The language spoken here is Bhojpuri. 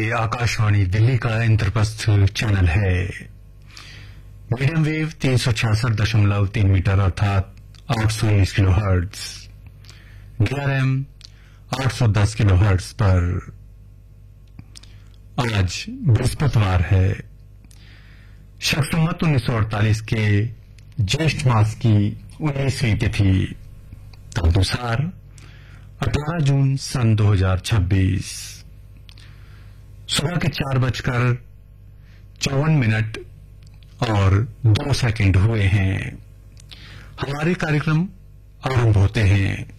ये आकाशवाणी दिल्ली का इंद्रप्रस्थ चैनल है। मीडियम वेव 366.3 मीटर अर्थात 819 kilo hertz, DRM 810 kilo hertz पर आज बृहस्पतिवार है। शक 1948 के ज्येष्ठ मास की 19वीं तिथि तदनुसार 18 जून सन 2026 सुबह के 4:54 और 2 सेकंड हुए हैं। हमारे कार्यक्रम आरंभ होते हैं।